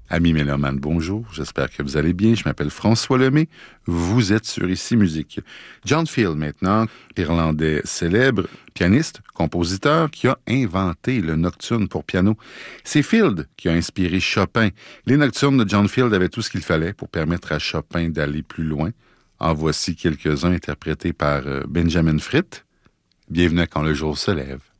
Amis mélomanes, bonjour, j'espère que vous allez bien. Je m'appelle François Lemay, vous êtes sur Ici Musique. John Field maintenant, irlandais célèbre, pianiste, compositeur qui a inventé le nocturne pour piano. C'est Field qui a inspiré Chopin. Les nocturnes de John Field avaient tout ce qu'il fallait pour permettre à Chopin d'aller plus loin. En voici quelques-uns interprétés par Benjamin Fritt. Bienvenue à Quand le jour se lève.